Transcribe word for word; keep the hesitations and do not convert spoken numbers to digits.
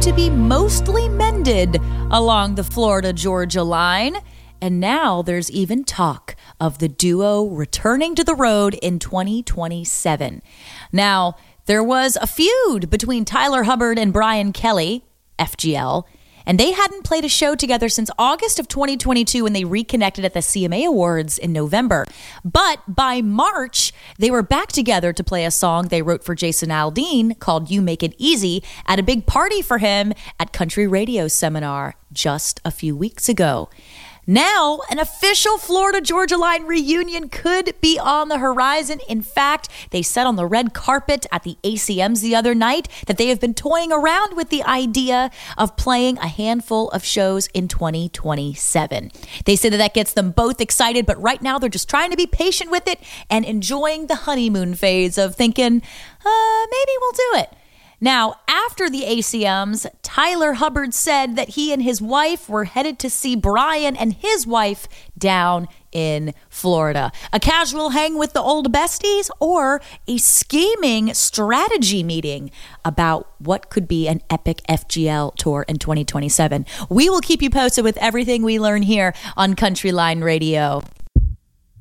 to be mostly mended along the Florida-Georgia line. And now there's even talk of the duo returning to the road in twenty twenty-seven. Now, there was a feud between Tyler Hubbard and Brian Kelly, F G L, and they hadn't played a show together since August of twenty twenty-two when they reconnected at the C M A Awards in November. But by March, they were back together to play a song they wrote for Jason Aldean called You Make It Easy at a big party for him at Country Radio Seminar just a few weeks ago. Now, an official Florida-Georgia Line reunion could be on the horizon. In fact, they said on the red carpet at the A C Ms the other night that they have been toying around with the idea of playing a handful of shows in twenty twenty-seven. They say that that gets them both excited, but right now they're just trying to be patient with it and enjoying the honeymoon phase of thinking, uh, maybe we'll do it. Now, after the A C Ms, Tyler Hubbard said that he and his wife were headed to see Brian and his wife down in Florida. A casual hang with the old besties or a scheming strategy meeting about what could be an epic F G L tour in twenty twenty-seven. We will keep you posted with everything we learn here on Country Line Radio.